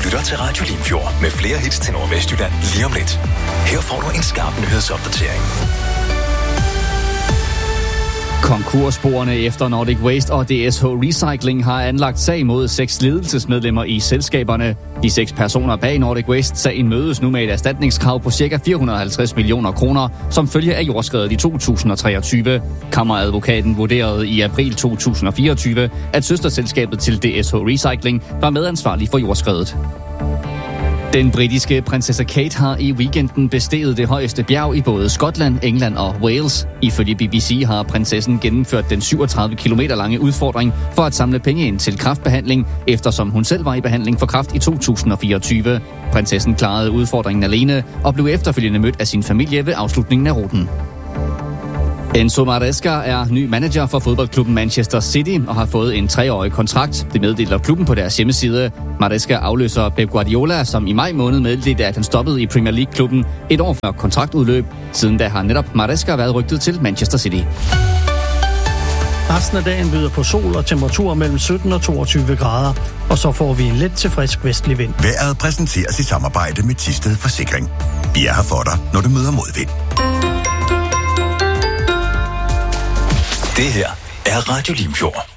lytter til Radio Limfjord med flere hits til Nordvestjylland lige om lidt. Her får du en skarp nyhedsopdatering. Konkurssporene efter Nordic Waste og DSH Recycling har anlagt sag mod 6 ledelsesmedlemmer i selskaberne. De 6 personer bag Nordic Waste-sagen mødes nu med et erstatningskrav på ca. 450 millioner kroner, som følge af jordskredet i 2023. Kammeradvokaten vurderede i april 2024, at søsterselskabet til DSH Recycling var medansvarlig for jordskredet. Den britiske prinsesse Kate har i weekenden besteget det højeste bjerg i både Skotland, England og Wales. Ifølge BBC har prinsessen gennemført den 37 km lange udfordring for at samle penge ind til kræftbehandling, eftersom hun selv var i behandling for kræft i 2024. Prinsessen klarede udfordringen alene og blev efterfølgende mødt af sin familie ved afslutningen af ruten. Enzo Maresca er ny manager for fodboldklubben Manchester City og har fået en 3-årig kontrakt. Det meddeler klubben på deres hjemmeside. Maresca afløser Pep Guardiola, som i maj måned meddelte, at han stoppede i Premier League-klubben et år før kontraktudløb. Siden da har netop Maresca været rygtet til Manchester City. Resten af dagen byder på sol og temperatur mellem 17 og 22 grader. Og så får vi en let til frisk vestlig vind. Vejret præsenteres i samarbejde med Thisted Forsikring. Vi er her for dig, når du møder modvind. Det her er Radio Limfjord.